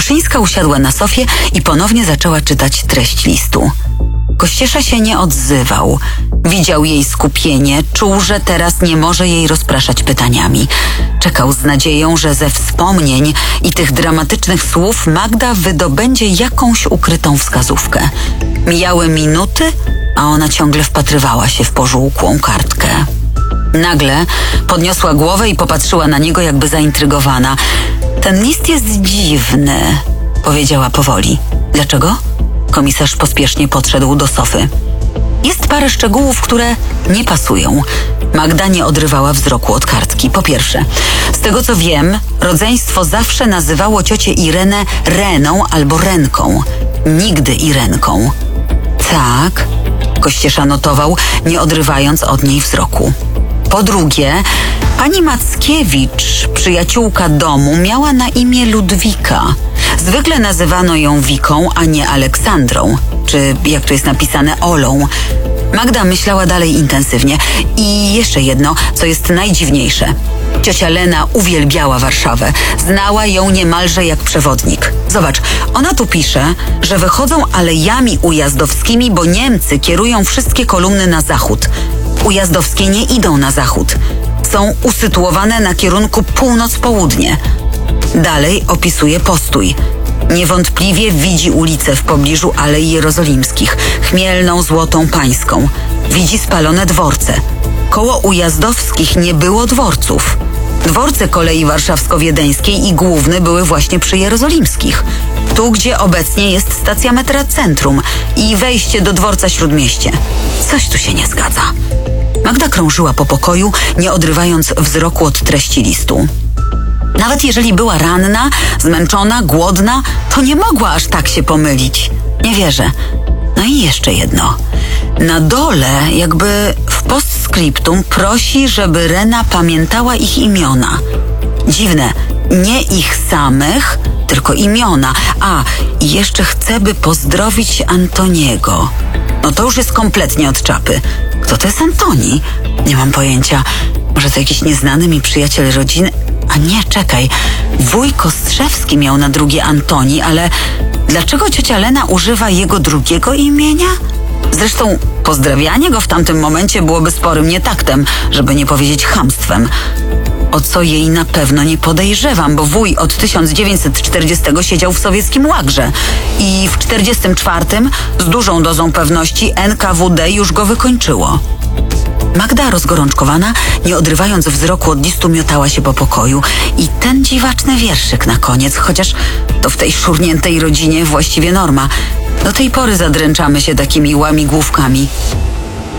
Kruszyńska usiadła na sofie i ponownie zaczęła czytać treść listu. Kościesza się nie odzywał. Widział jej skupienie, czuł, że teraz nie może jej rozpraszać pytaniami. Czekał z nadzieją, że ze wspomnień i tych dramatycznych słów Magda wydobędzie jakąś ukrytą wskazówkę. Mijały minuty, a ona ciągle wpatrywała się w pożółkłą kartkę. Nagle podniosła głowę i popatrzyła na niego, jakby zaintrygowana. Ten list jest dziwny, powiedziała powoli. Dlaczego? Komisarz pospiesznie podszedł do sofy. Jest parę szczegółów, które nie pasują. Magda nie odrywała wzroku od kartki. Po pierwsze, z tego co wiem, rodzeństwo zawsze nazywało ciocię Irenę Reną albo Renką. Nigdy Irenką. Tak, Kościesza notował, nie odrywając od niej wzroku. Po drugie, pani Mackiewicz, przyjaciółka domu, miała na imię Ludwika. Zwykle nazywano ją Wiką, a nie Aleksandrą, czy jak tu jest napisane Olą. Magda myślała dalej intensywnie. I jeszcze jedno, co jest najdziwniejsze. Ciocia Lena uwielbiała Warszawę. Znała ją niemalże jak przewodnik. Zobacz, ona tu pisze, że wychodzą alejami ujazdowskimi, bo Niemcy kierują wszystkie kolumny na zachód. Ujazdowskie nie idą na zachód. Są usytuowane na kierunku północ-południe. Dalej opisuje postój. Niewątpliwie widzi ulicę w pobliżu Alei Jerozolimskich, Chmielną, Złotą, Pańską. Widzi spalone dworce. Koło Ujazdowskich nie było dworców. Dworce kolei warszawsko-wiedeńskiej i Główny były właśnie przy Jerozolimskich. Tu, gdzie obecnie jest stacja metra Centrum i wejście do dworca Śródmieście. Coś tu się nie zgadza. Magda krążyła po pokoju, nie odrywając wzroku od treści listu. Nawet jeżeli była ranna, zmęczona, głodna, to nie mogła aż tak się pomylić. Nie wierzę. No i jeszcze jedno. Na dole, jakby w postscriptum, prosi, żeby Rena pamiętała ich imiona. Dziwne, nie ich samych, tylko imiona. A, i jeszcze chce, by pozdrowić Antoniego. No to już jest kompletnie od czapy. Kto to jest Antoni? Nie mam pojęcia. Może to jakiś nieznany mi przyjaciel rodziny? A nie, czekaj. Wuj Kostrzewski miał na drugie Antoni, ale dlaczego ciocia Lena używa jego drugiego imienia? Zresztą pozdrawianie go w tamtym momencie byłoby sporym nietaktem, żeby nie powiedzieć chamstwem. O co jej na pewno nie podejrzewam, bo wuj od 1940 siedział w sowieckim łagrze i w 1944 z dużą dozą pewności NKWD już go wykończyło. Magda, rozgorączkowana, nie odrywając wzroku od listu, miotała się po pokoju. I ten dziwaczny wierszyk na koniec, chociaż to w tej szurniętej rodzinie właściwie norma. Do tej pory zadręczamy się takimi łamigłówkami.